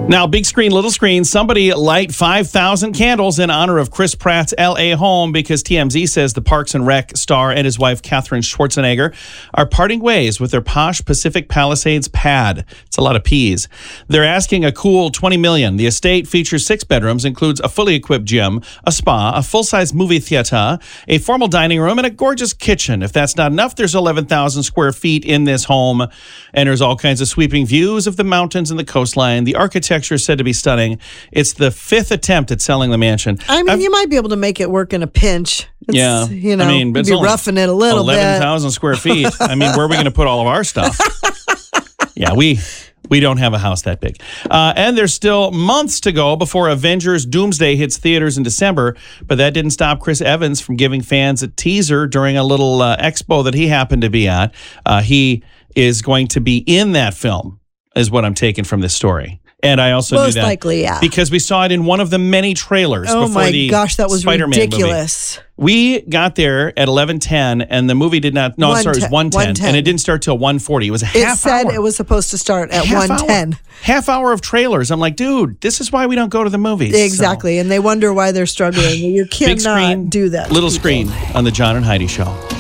Now, big screen, little screen, somebody light 5,000 candles in honor of Chris Pratt's L.A. home because TMZ says the Parks and Rec star and his wife, Katherine Schwarzenegger, are parting ways with their posh Pacific Palisades pad. It's a lot of P's. They're asking a cool $20 million. The estate features 6 bedrooms, includes a fully equipped gym, a spa, a full-size movie theater, a formal dining room, and a gorgeous kitchen. If that's not enough, there's 11,000 square feet in this home, and there's all kinds of sweeping views of the mountains and the coastline. The architecture is said to be stunning. It's the 5th attempt at selling the mansion. I mean, you might be able to make it work in a pinch. Yeah. You know, I mean, maybe roughing it a little bit. 11,000 square feet. I mean, where are we going to put all of our stuff? Yeah, we don't have a house that big. And there's still months to go before Avengers Doomsday hits theaters in December, but that didn't stop Chris Evans from giving fans a teaser during a little expo that he happened to be at. He is going to be in that film, is what I'm taking from this story. And I also most knew that likely, yeah, because we saw it in one of the many trailers. Oh before my the gosh, that was Spider-Man ridiculous. Movie. We got there at 11:10, and the movie did not. No, sorry, it was 1:10, and it didn't start till 1:40. It was a half hour. It said it was supposed to start at 1:10. Half hour of trailers. I'm like, dude, this is why we don't go to the movies. Exactly, and they wonder why they're struggling. You cannot do that. Little screen on the John and Heidi Show.